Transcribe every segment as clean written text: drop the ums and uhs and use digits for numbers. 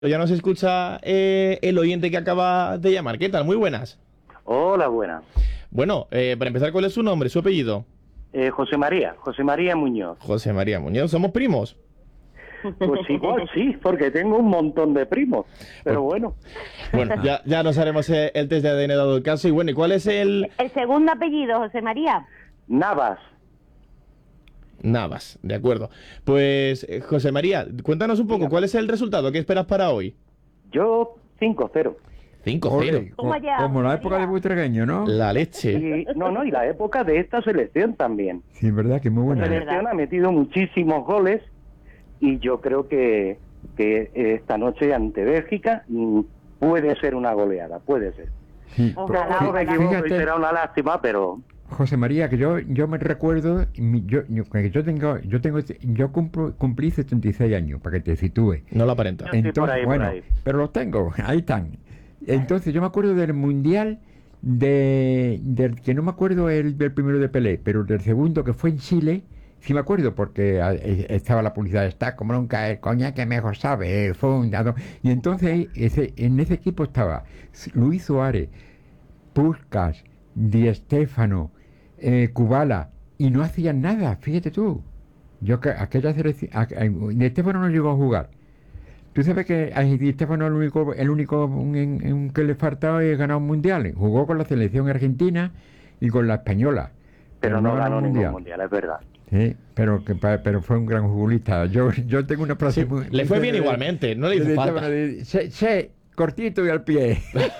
Ya nos escucha el oyente que acaba de llamar. ¿Qué tal? Muy buenas. Hola, buenas. Bueno, para empezar, ¿cuál es su nombre, su apellido? José María Muñoz. José María Muñoz. ¿Somos primos? Pues igual sí, porque tengo un montón de primos, pero bueno. Bueno, ya nos haremos el test de ADN dado el caso. Y bueno, ¿y cuál es el...? El segundo apellido, José María. Navas. Navas, de acuerdo. Pues, José María, cuéntanos un poco, Dígame. ¿cuál es el resultado? ¿Qué esperas para hoy? Yo 5-0. 5-0. Ole, ¿Cómo allá, como la José época de María? Buitragueño, ¿no? La leche. Y la época de esta selección también. Sí, es verdad que es muy La buena. Verdad. selección ha metido muchísimos goles y yo creo que esta noche ante Bélgica puede ser una goleada, puede ser. Sí. Ojalá, Luego me ojalá. equivoco y Fíjate, será una lástima, pero José María, que yo me recuerdo, yo cumplí 76 años, para que te sitúe. No lo aparenta. Sí, por ahí, por bueno, ahí. pero los tengo, ahí están. Entonces yo me acuerdo del Mundial del que no me acuerdo del primero de Pelé, pero del segundo que fue en Chile, sí me acuerdo porque estaba la publicidad, está como nunca, el coña que mejor sabe, el fundador. Y entonces en ese equipo estaba Luis Suárez, Puskás, Di Stéfano, Kubala, y no hacían nada, fíjate tú. Aquella selección, Di Stéfano no llegó a jugar. Tú sabes que a Di Stéfano el único que le faltaba es ganar un mundial. Jugó con la selección argentina y con la española. pero no ganó un ningún mundial, es verdad. Sí, pero fue un gran futbolista. Yo tengo una frase Sí, le fue bien igualmente, no le hizo de falta. Stéfano, sé, cortito y al pie.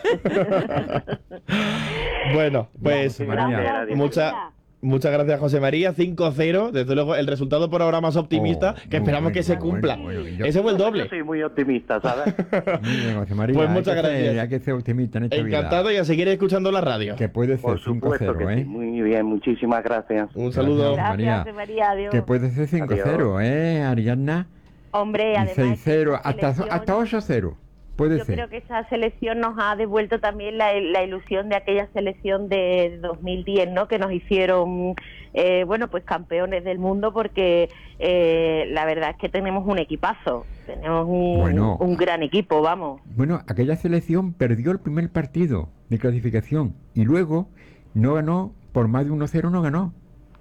Bueno, pues Sí, María. gracias. muchas gracias, José María. 5-0. Desde luego, el resultado por ahora más optimista, que muy esperamos que se bueno, cumpla. bueno, Ese fue el Yo doble. soy muy optimista, ¿sabes? Muy bien, José María. Pues hay muchas que gracias. hay que ser optimista en esta Encantado vida. y a seguir escuchando la radio. Que puede ser Por supuesto 5-0, que sí. ¿eh? Muy bien, muchísimas gracias. Un saludo. Gracias. Gracias, María. José María, adiós. Que puede ser 5-0, ¿eh, Ariadna? Hombre, Y además... 6-0, esa hasta selección- 8-0. Puede Yo ser. creo que esa selección nos ha devuelto también la ilusión de aquella selección de 2010, ¿no? Que nos hicieron, pues campeones del mundo, porque la verdad es que tenemos un equipazo, tenemos Bueno. un gran equipo, vamos. Bueno, aquella selección perdió el primer partido de clasificación y luego no ganó, por más de 1-0 no ganó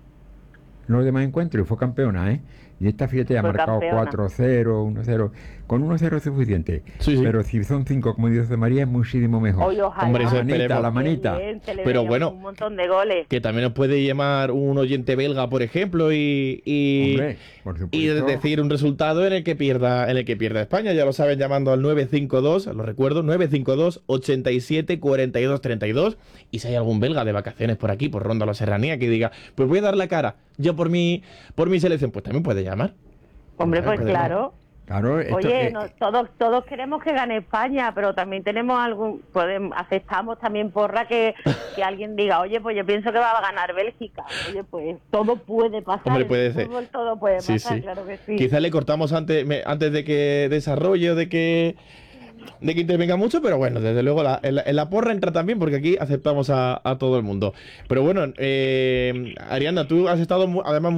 los demás encuentros y fue campeona, ¿eh? Y esta, fíjate, ha Fue marcado campeona. 4-0, 1-0. Con 1-0 es suficiente. Sí, sí. Pero si son 5, como dice María, es muchísimo mejor. Hoy ojalá. Hombre, eso la manita, esperemos. la manita. Bien, Pero celebremos bueno, un montón de goles. Que también nos puede llamar un oyente belga, por ejemplo, y Hombre, por supuesto. y decir un resultado en el que pierda España. Ya lo saben, llamando al 952, lo recuerdo, 952 87 42 32. Y si hay algún belga de vacaciones por aquí, por Ronda la Serranía, que diga, pues voy a dar la cara yo por mi selección, pues también puede llamar. Hombre, pues Podemos. claro. Claro, esto, Oye, todos queremos que gane España, pero también tenemos aceptamos también porra que alguien diga, oye, pues yo pienso que va a ganar Bélgica. Oye, pues todo puede pasar. Hombre, en puede el ser. fútbol todo puede Sí, pasar, sí. claro que sí. Quizás le cortamos antes de que desarrolle, de que intervenga mucho, pero bueno, desde luego en la porra entra también, porque aquí aceptamos a todo el mundo. Pero bueno, Ariadna, tú has estado además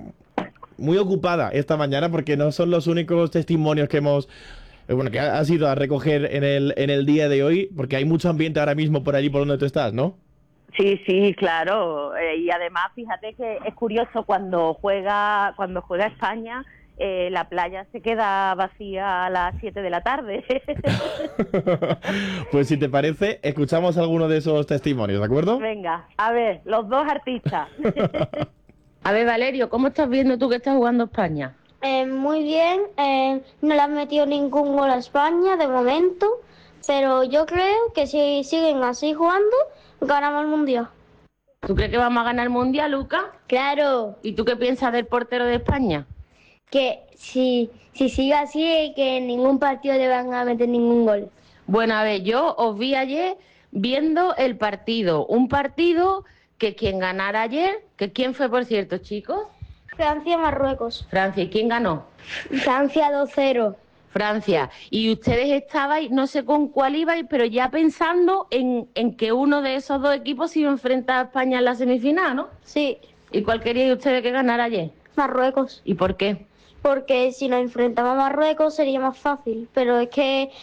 muy ocupada esta mañana, porque no son los únicos testimonios que que has ido a recoger en el día de hoy, porque hay mucho ambiente ahora mismo por allí por donde tú estás, ¿no? Sí, claro. Y además, fíjate que es curioso cuando juega España. La playa se queda vacía a las 7 de la tarde. Pues si te parece, escuchamos alguno de esos testimonios, ¿de acuerdo? Venga, a ver, los dos artistas. A ver, Valerio, ¿cómo estás viendo tú que está jugando España? Muy bien, no le han metido ningún gol a España de momento, pero yo creo que si siguen así jugando, ganamos el Mundial. ¿Tú crees que vamos a ganar el Mundial, Luca? Claro, ¿Y tú qué piensas del portero de España? que si sigue así, que en ningún partido le van a meter ningún gol. Bueno, a ver, yo os vi ayer viendo el partido. Un partido que quien ganara ayer, que quién fue, por cierto, chicos. Francia-Marruecos. Francia. ¿Y quién ganó? Francia 2-0. Francia. Y ustedes estabais, no sé con cuál ibais, pero ya pensando en que uno de esos dos equipos se iba a enfrentar a España en la semifinal, ¿no? Sí, ¿Y cuál queríais ustedes que ganara ayer? Marruecos. ¿Y por qué? porque si nos enfrentamos a Marruecos sería más fácil, pero es que